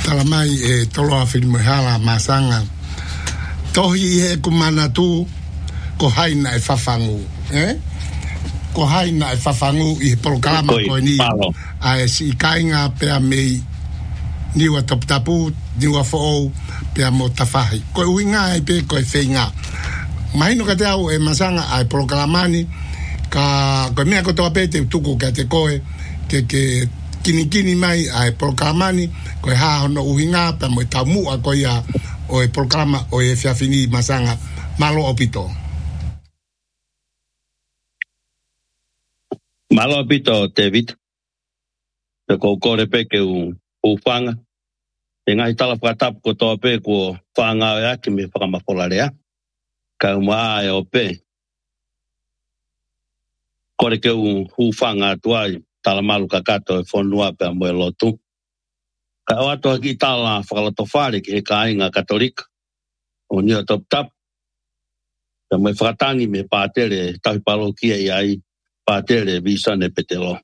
talamai e tolo a filmohala masanga tohi he kumana tu ko haina e fafangu ko haina e fafangu i programa ko ni a si kainga pe a mei ni wa top tapu ni wa fo pe a motafahi ko winga e pe ko feinga mai no ka te au e masanga ai programani ka ko me ko to apete tuku ka te koe ke kini mai ai programani ko ha no uhinga pa mo tamu a ko ya o e programa o e fiafini masanga malo opito David te ko kore pe ke u fanga e ngai tala whakatap ko tō pe ko whanga e aki me whakamapolarea ka umaa e o pe kore ke u whanga tuai tala malu kakato e whonua pe a moe lotu ka o ato haki tala whakalato whare ki he ka inga katolika o nia top tap ka moe whakatangi me pātere tahi palo kia i ai pātere visane petelo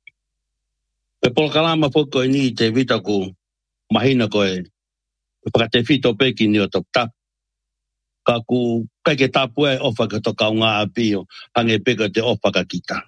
pe polokalama whoko i ni te vita ko mahina ko e whakate whito peki ni o top tap ka ku kai ke tapu e ofa ka toka unga apio hange peka te ofa ka kita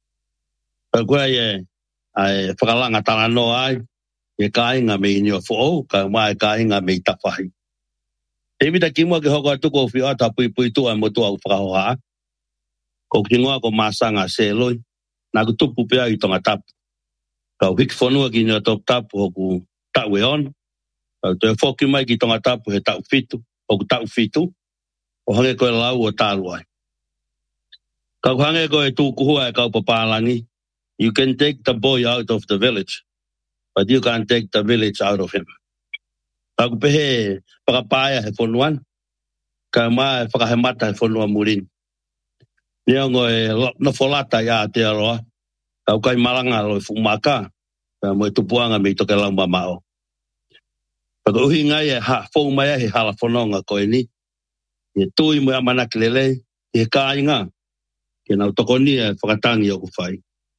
pa kua e whakalanga tala no ai e ka inga me ini o fo ka mai ka inga me tafahi e vita ki mua ke hoko atuko fi ata pui tua mo tua whakahoha ko kingoa ko masanga se loi na ku tupu pea i tonga tapu ka hiki whanua ki ni o top tapu hoku tau e on te whoki mai ki tonga tapu he tau fitu hoku tau fitu o hange koe lau o tālu ai ka hange koe tūkuhua e kau papalangi you can take the boy out of the village but you can't take the village out of him ka kupehe pakapaya he whanuan ka mai whakahemata he whanua murin Niongo e no folata ya te aroa. Kau kai malanga lo fumaka. Ka mo tupuanga me toke lau mamao. Paka uhi ngai e ha fou mai he hala fononga ko ni. E tui mo amana klele e kainga. Ke na tokoni e whakatangi o ku fai.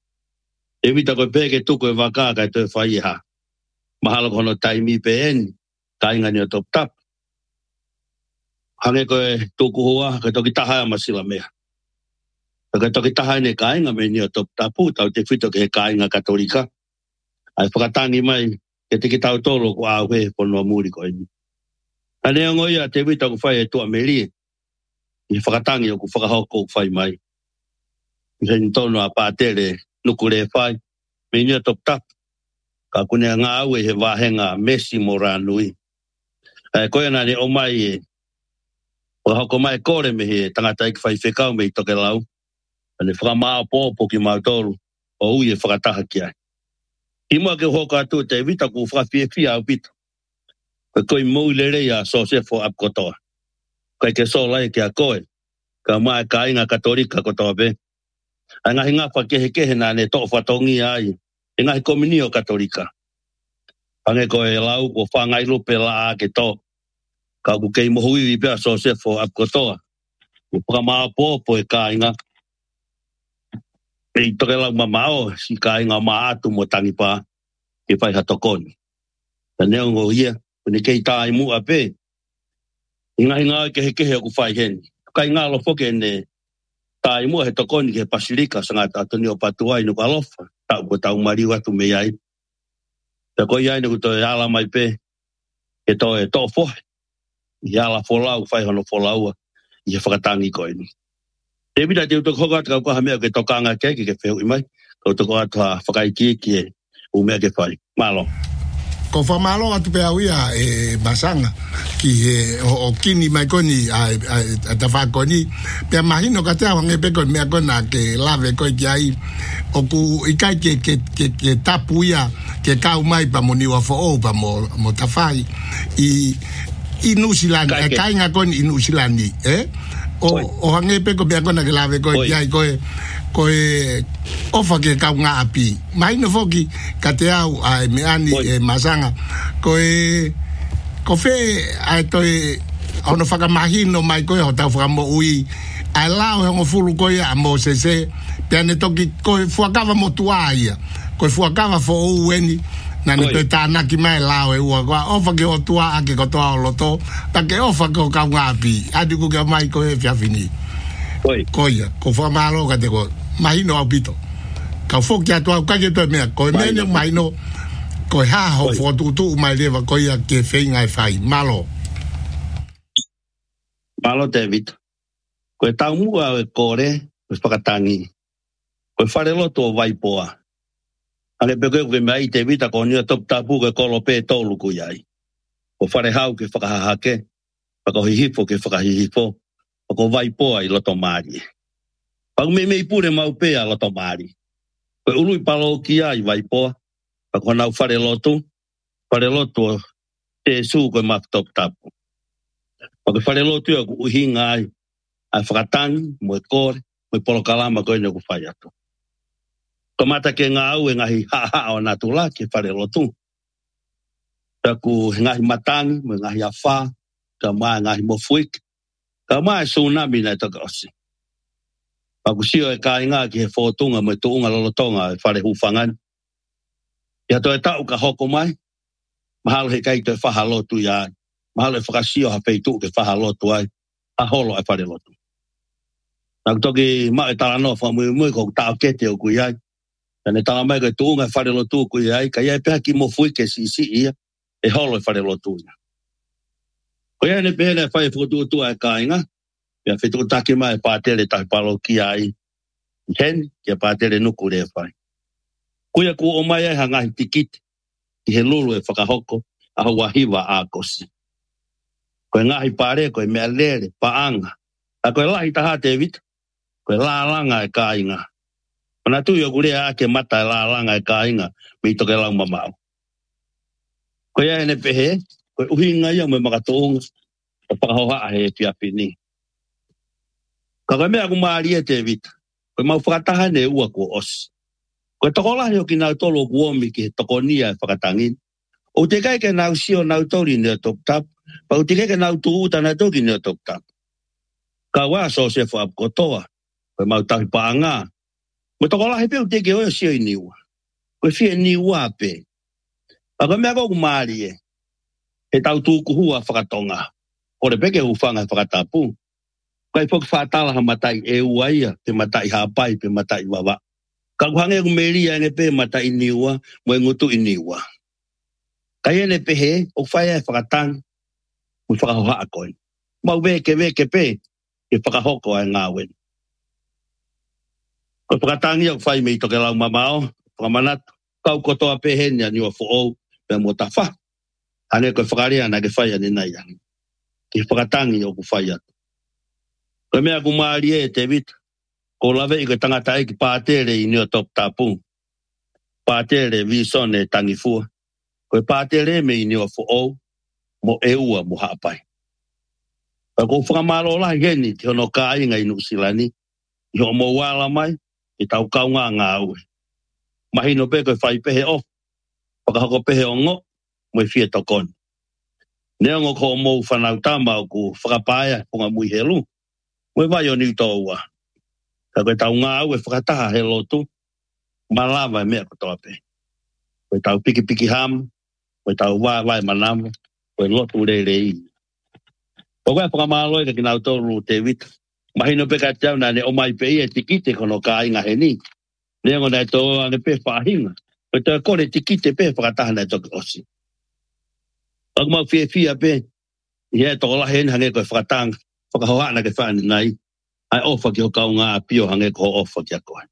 E vita ko peke tuku e waka kai te fai ha. Mahalo kono taimi pe en kainga ni o top tap. Hange ko e tuku hoa ka toki taha masila mea. Ka toki taha ne kainga me ni o top tapu tau te whito ke he kainga katolika. Ai whakatangi mai ke te ki tau tolo ko au he pono muri ko ini. Ane o ngoia te vita ku whai e tua meri. I whakatangi o ku whakahoko ku whai mai. I hei tono a pātere nukure whai. Me ni o top tapu. Ka kune ngā au e he wāhenga mesi moranui. Koe nani o mai e. Whakahoko mai kore me he tangata iki whai whekau me i toke lau. Ane whakamao pōpo ki mautolu o ui e whakataha ki ai. I mua ke hoko atu te vita ku whakawhiawhia au pito. Koe koi mui lerei a so sefo ap kotoa. Koe ke so lai ki a koe. Ka mai ka inga katolika kotoa pe. Ai ngahi ngā whakehe nā ne tō whatongi ai. E ngahi kominio katolika. Pange koe lau ko whangai lupe la a ke tō. Ka ku kei mohui i pia so sefo ap kotoa. Ko whakamao pōpo e ka inga. E toke lau mamao, si ka inga maatu mo tangipa ke whai hatokoni. Ta neongo hia, kone kei tāi mua pe. Inga ke hekehe o ku whai heni. Kai ngā lo whoke ne tāi mua he tokoni ke pasilika sa ngā tātoni o patuai no ka alofa. Tau ko tau mariu atu me iai. Ta ko iai no kuto e ala mai pe. Ke to e tō whohe. I ala wholau, whai hono wholaua. I he whakatangi ko ini. E vita te uto koka atu kau mea ke tokanga keke ke wheu i mai. Kau toko atu ha whakaiki ki e umea ke whai. Malo. Ko whamalo atu pe auia e masanga ki o kini mai koni a ta whakoni. Pea mahino ka te awange pekon mea kona ke lave koi ki ai. O ku ikai ke tapu ia ke kau mai pa mo niwa fo pa mo tawhai. I Nusilani, e kainga koni i Nusilani, O hange pe ko bea kona ke lave koe ki ai koe ofa ke kau ngā api. Mai no foki ka te au ai me ani e masanga. Ko fe ai toi ono whakamahino mai koe ho tau whakamo ui. Ai lao hongo fulu koe a mo sese. Pea ne toki koe fuakawa mo tua ia. Koe fuakawa fo ueni. Nani koe tāna ki mai lao e ua koa. Ofa ke o tua a ke kotoa o loto. Ta ke ofa ko kau ngāpi. Adi ku ke mai koe whiawhini. Koia. Ko whamalo ka te ko. Mahino au pito. Kau whoki atua au kake toi mea. Koe mene mahino. Koe haho whotutu mai lewa koia ke whenga e whai. Malo. Malo David. Koe tau mua e kore. Koe whakatangi. Koe whare loto o Waipoa. Ale peke koe mai te vita ko nia top tapu ke kolo pe tolu ku iai. Ko whare hau ke whakahahake, whakahihifo ke whakahihifo, ko Waipoa I loto maari. Pau me mei pure mau pe a loto maari. Koe ului palo ki ai Waipoa, ko nau whare loto te su koe mak top tapu. Ko whare loto ia ku uhinga ai, ai whakatangi, mo e kore, mo e polo kalama koe ne ku whai atu. Ko mata ke ngā au e ngahi haa o nā tula ke whare lotu. Taku ngahi matangi, mo ngahi awha, ka maa ngahi mofuik, ka maa tsunami nei toka osi. Paku sio e kā inga ki he whotunga mo e tuunga lolotonga e whare hufangani. Ia to e tau ka hoko mai, mahalo he kai to e whaha lotu ia, mahalo e whakasio ha peitu ke whaha lotu ai, a holo e whare lotu. Taku toki maa e talanoa whamui ko tau kete o kui ai, Tane tala mai koe tuunga e whare lotu ko iai, ka iai peha ki mo fui ke si ia, e holo e whare lotu ia. Ko iai ne pehe ne whai whukutua e kāinga, pia whetu taki mai pātere tahi palo ki ai, hen, kia pātere nuku re whai. Kuia ku o mai ai hangahi tikiti, ki he lulu e whakahoko, a haua hiwa a kosi. Koe ngahi pare, koe mea lere, paanga, a koe lahi taha te vita, koe lālanga e kāinga. Mana tu yo kurea ake mata la langa e kāinga me toke lau mamau. Ko ia ene pehe, ko uhinga ia me makatoonga, o whakahoha he piapini. Ka mea ku maari e te vita, ko mau whakataha ne ua ko osi. Ko tokolahi o ki nau tolo kuomi ki he tokonia e whakatangin. O te kai ke nau sio nau tori nea top tap, pa o te kai ke nau tuuta na toki nea top tap. Ka wā so se whaap kotoa, ko mau tahi paanga. Mo tokolahi pe o te ke oe sio I niua. Ko fie niua pe. Ako mea koku maari e. He tau tūku hua whakatonga. Kore peke hufanga whakatapu. Kai poki whātala ha matai e uaia, pe matai hapai, pe matai wawa. Ka kuhange ku meria ene pe matai niua, mo e ngutu I niua. Kai ene pehe, o whaia e whakatang, mo whakahoha a koe. Mau veke pe, e whakahoko ai ngāwen. Ko whakatangi au whai mei toke lau mamao, whakamanat, kau kotoa pehenia ni o whoou, pe mo ta wha. Hane koe whakarea na ke whai ane nei ani. Ki whakatangi o ku whai atu. Koe mea ku maari e te vita, ko lawe I koe tangata e ki pātere I nio top tapu. Pātere vison e tangifua. Koe pātere me I nio whoou, mo e ua mo haapai. Ko whakamaro la geni, te hono ka inga I Nusilani, I ho mo wala mai, I tau kaunga ngā ue. Mahino pe koe whai pehe off, whakahoko pehe o ngo, mo I fia tokoni. Nea ngo ko mou whanau tama o ku whakapāia punga mui he lu, mo I vai o ni tōua. Ka koe tau ngā ue whakataha he lotu, malawa mea kotoa pe. Koe tau piki ham, koe tau vai manama, koe lotu rei. O koe whakamalo e ka kinau tōru te vita. Mahino pe ka tau na ne o mai pe I e tikite kono ka inga he ni. Nea ngo nei tō ane pe whahinga. Koe tau kore tikite pe whakataha nei toki osi. Ako mau fia pe. I he tō lahe ni hange koe whakatanga. Whakahoha na ke whaani nei. Ai ofa ki ho kau ngā pio hange ko ofa ki a koe.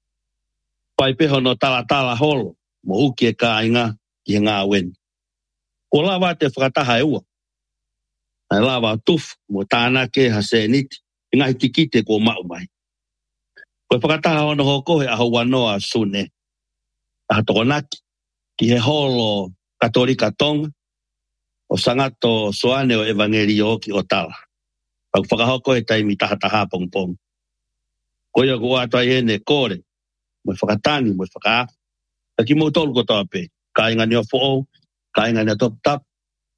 Pai pe hono tala holo. Mo uki e ka inga ki he ngā wen. Ko lawa te whakataha e ua. Ai lawa tuf mo tāna ke ha se niti. Inga I tikite ko mau mai. Koe whakataha hono hoko he aho wanoa sune. Aha tokonaki. Ki he holo katolika tonga. O sangato soane o evangelio ki o tala. Pag whakahoko he taimi tahataha pongpong. Koe ko ato ai hene kore. Mo whakatangi, mo whaka. Taki mo tolu ko toa pe. Ka inga ni o fo'o. Ka inga ni o top tap.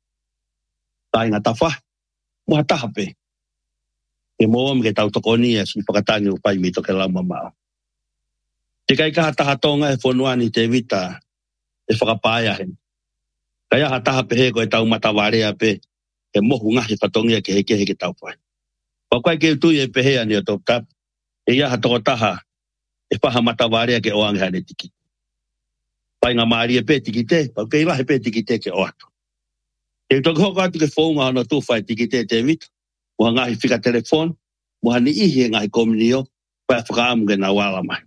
Ka inga tawha. Mo hataha pe. E mo me ke tau tokonia si whakatangi o pai mi toke lau mamao. Te kai ka hataha tonga e whonuani te vita. e whakapaia he. Kai aha taha pehe ko e tau matawarea pe, e mohu ngahi whatongia ke heke tau whai. Pakai ke utui e pehe ani o Top Tap, e aha toko taha, e whaha matawarea ke oange hane tiki. Pai ngā maari e pe tiki te, pakai lahe pe tiki te ke oatu. E toki hoko atu ke whaunga hana tūwhai tiki te mitu, moha ngahi whika telefon, moha ni ihi e ngahi kominio, pai whakaamu ke nā wala mai.